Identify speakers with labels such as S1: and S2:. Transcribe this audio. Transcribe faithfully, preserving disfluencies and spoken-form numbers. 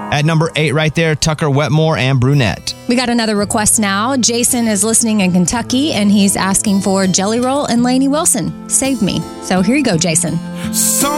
S1: At number eight right there, Tucker Wetmore and Brunette.
S2: We got another request now. Jason is listening in Kentucky, and he's asking for Jelly Roll and Lainey Wilson. Save Me. So here you go, Jason.
S3: Some